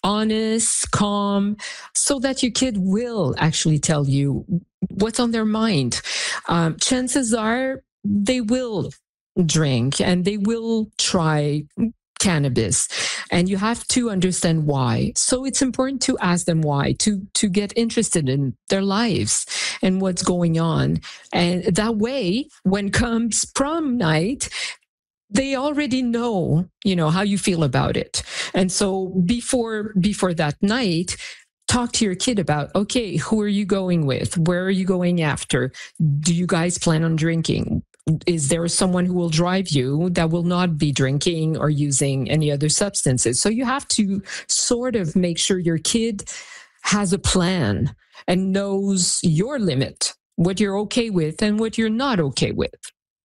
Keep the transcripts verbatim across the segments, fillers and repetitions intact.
honest, calm, so that your kid will actually tell you what's on their mind. Um, chances are they will drink and they will try cannabis, and you have to understand why. So it's important to ask them why, to to get interested in their lives and what's going on. And that way, when comes prom night, they already know, you know, how you feel about it. And so before before that night, talk to your kid about, okay, who are you going with? Where are you going after? Do you guys plan on drinking? Is there someone who will drive you that will not be drinking or using any other substances? So you have to sort of make sure your kid has a plan and knows your limit, what you're okay with and what you're not okay with.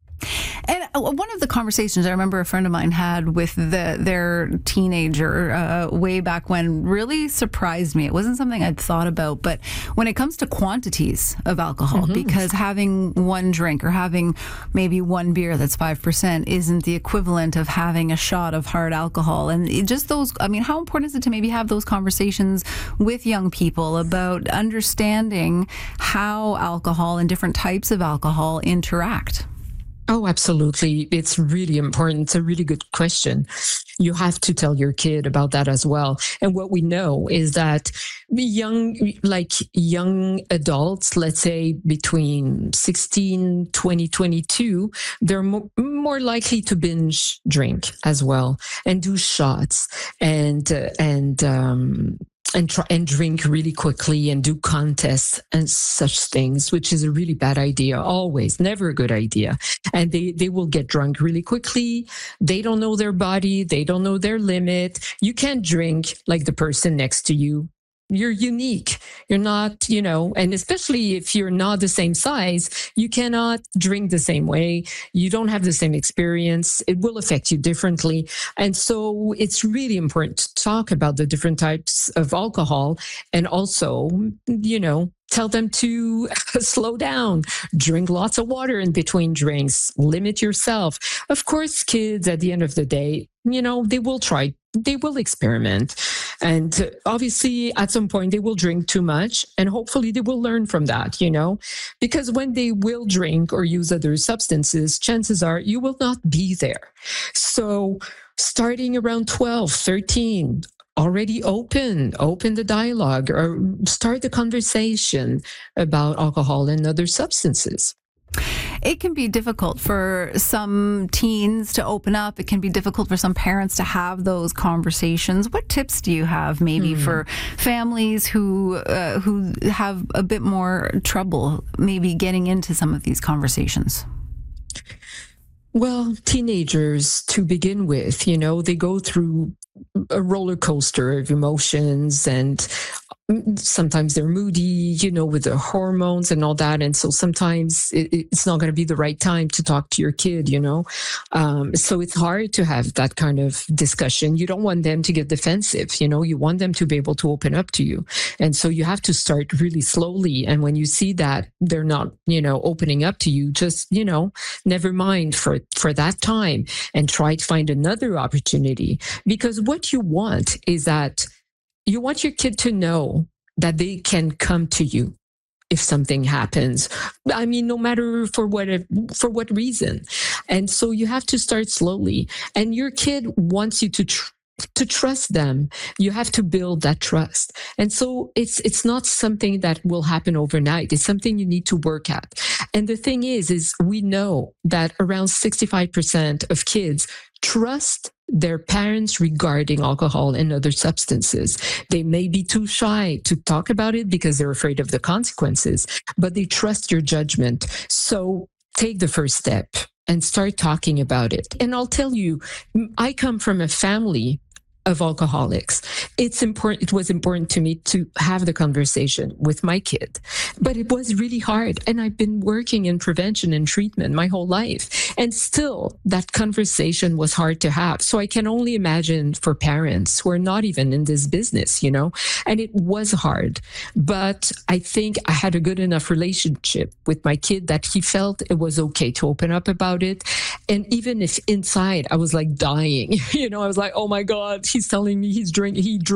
And one of the conversations I remember a friend of mine had with the, their teenager uh, way back when really surprised me. It wasn't something I'd thought about, but when it comes to quantities of alcohol, mm-hmm. because having one drink or having maybe one beer that's five percent isn't the equivalent of having a shot of hard alcohol. And it just those, I mean, how important is it to maybe have those conversations with young people about understanding how alcohol and different types of alcohol interact? Oh, absolutely. It's really important. It's a really good question. You have to tell your kid about that as well. And what we know is that young, like young adults, let's say between sixteen, twenty, twenty-two, they're more, more likely to binge drink as well and do shots and, uh, and, um, and try and drink really quickly and do contests and such things, which is a really bad idea. Always, never a good idea. And they, they will get drunk really quickly. They don't know their body. They don't know their limit. You can't drink like the person next to you. You're unique. You're not, you know, and especially if you're not the same size, you cannot drink the same way. You don't have the same experience. It will affect you differently. And so it's really important to talk about the different types of alcohol and also, you know, tell them to slow down, drink lots of water in between drinks, limit yourself. Of course, kids at the end of the day, you know, they will try, they will experiment. And obviously, at some point, they will drink too much. And hopefully, they will learn from that, you know, because when they will drink or use other substances, chances are you will not be there. So starting around twelve, thirteen, already open, open the dialogue or start the conversation about alcohol and other substances. It can be difficult for some teens to open up. It can be difficult for some parents to have those conversations. What tips do you have maybe hmm. for families who uh, who have a bit more trouble maybe getting into some of these conversations? Well, teenagers to begin with, you know, they go through a roller coaster of emotions and sometimes they're moody, you know, with the hormones and all that. And so sometimes it, it's not going to be the right time to talk to your kid, you know. Um, so it's hard to have that kind of discussion. You don't want them to get defensive, you know, you want them to be able to open up to you. And so you have to start really slowly. And when you see that they're not, you know, opening up to you, just, you know, never mind for, for that time and try to find another opportunity. Because what you want is that you want your kid to know that they can come to you if something happens. I mean, no matter for what for what reason. And so you have to start slowly. And your kid wants you to tr- to trust them. You have to build that trust. And so it's it's not something that will happen overnight. It's something you need to work at. And the thing is, is we know that around sixty-five percent of kids trust their parents regarding alcohol and other substances. They may be too shy to talk about it because they're afraid of the consequences, but they trust your judgment. So take the first step and start talking about it. And I'll tell you, I come from a family of alcoholics. It's important. It was important to me to have the conversation with my kid, but it was really hard. And I've been working in prevention and treatment my whole life. And still that conversation was hard to have. So I can only imagine for parents who are not even in this business, you know, and it was hard, but I think I had a good enough relationship with my kid that he felt it was okay to open up about it. And even if inside I was like dying, you know, I was like, oh my God, he's telling me he's drinking, he drank